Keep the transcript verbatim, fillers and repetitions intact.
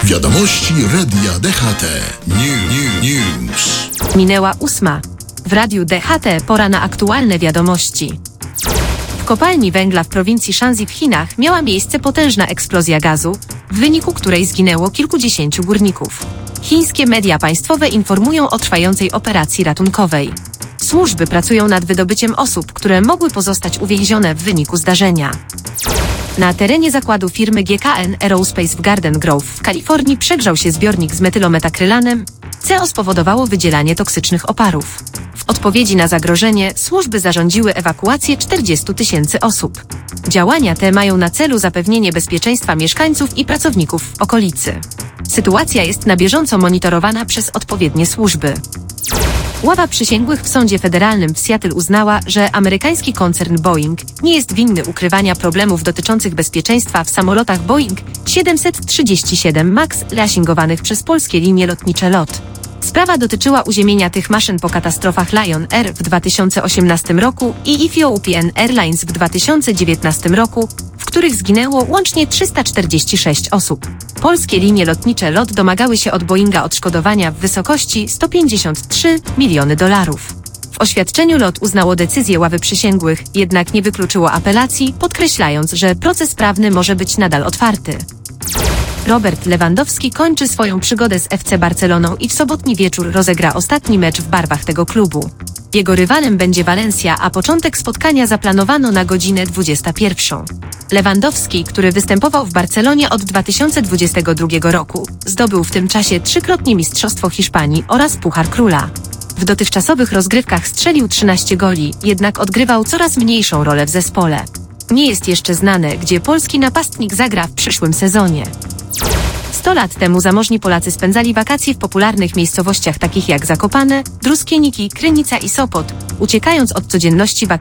Wiadomości Radia D H T. New, new, news. Minęła ósma. W Radiu D H T pora na aktualne wiadomości. W kopalni węgla w prowincji Shanxi w Chinach miała miejsce potężna eksplozja gazu, w wyniku której zginęło kilkudziesięciu górników. Chińskie media państwowe informują o trwającej operacji ratunkowej. Służby pracują nad wydobyciem osób, które mogły pozostać uwięzione w wyniku zdarzenia. Na terenie zakładu firmy G K N Aerospace w Garden Grove w Kalifornii przegrzał się zbiornik z metylometakrylanem, co spowodowało wydzielanie toksycznych oparów. W odpowiedzi na zagrożenie służby zarządziły ewakuację czterdziestu tysięcy osób. Działania te mają na celu zapewnienie bezpieczeństwa mieszkańców i pracowników w okolicy. Sytuacja jest na bieżąco monitorowana przez odpowiednie służby. Ława przysięgłych w sądzie federalnym w Seattle uznała, że amerykański koncern Boeing nie jest winny ukrywania problemów dotyczących bezpieczeństwa w samolotach Boeing siedemset trzydzieści siedem MAX leasingowanych przez polskie linie lotnicze L O T. Sprawa dotyczyła uziemienia tych maszyn po katastrofach Lion Air w dwa tysiące osiemnastym roku i Ethiopian Airlines w dwa tysiące dziewiętnastym roku, w których zginęło łącznie trzysta czterdzieści sześć osób. Polskie linie lotnicze L O T domagały się od Boeinga odszkodowania w wysokości sto pięćdziesiąt trzy miliony dolarów. W oświadczeniu L O T uznało decyzję ławy przysięgłych, jednak nie wykluczyło apelacji, podkreślając, że proces prawny może być nadal otwarty. Robert Lewandowski kończy swoją przygodę z F C Barceloną i w sobotni wieczór rozegra ostatni mecz w barwach tego klubu. Jego rywalem będzie Valencia, a początek spotkania zaplanowano na godzinę dwudziestą pierwszą. Lewandowski, który występował w Barcelonie od dwa tysiące dwudziestego drugiego roku, zdobył w tym czasie trzykrotnie Mistrzostwo Hiszpanii oraz Puchar Króla. W dotychczasowych rozgrywkach strzelił trzynaście goli, jednak odgrywał coraz mniejszą rolę w zespole. Nie jest jeszcze znane, gdzie polski napastnik zagra w przyszłym sezonie. Sto lat temu zamożni Polacy spędzali wakacje w popularnych miejscowościach takich jak Zakopane, Druskieniki, Krynica i Sopot, uciekając od codzienności wakacji.